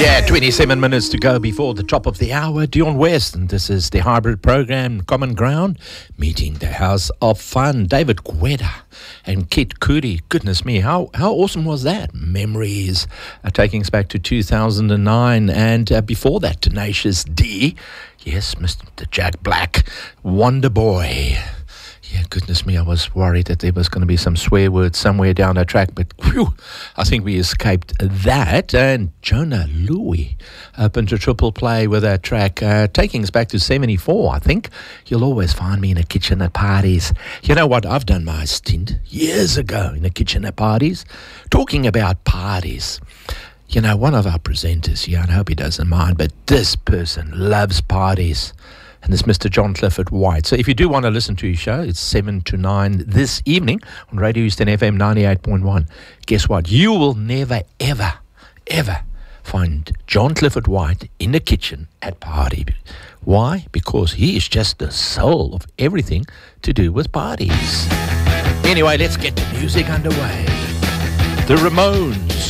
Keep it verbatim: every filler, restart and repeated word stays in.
Yeah, twenty-seven minutes to go before the top of the hour. Dion West, and this is the hybrid program, Common Ground, meeting the House of Fun. David Guetta and Kid Cudi. Goodness me, how how awesome was that? Memories uh, taking us back to two thousand nine, and uh, before that, Tenacious D. Yes, Mister Jack Black, Wonder Boy. Yeah, goodness me, I was worried that there was going to be some swear words somewhere down the track, but whew, I think we escaped that. And Jonah Louie opened to triple play with that track, uh, taking us back to seventy-four, I think. You'll always find me in a kitchen at parties. You know what? I've done my stint years ago in a kitchen at parties, talking about parties. You know, one of our presenters here, I hope he doesn't mind, but this person loves parties. And it's Mister John Clifford White. So if you do want to listen to his show, it's seven to nine this evening on Radio Eastern F M ninety-eight point one. Guess what? You will never, ever, ever find John Clifford White in the kitchen at party. Why? Because he is just the soul of everything to do with parties. Anyway, let's get the music underway. The Ramones.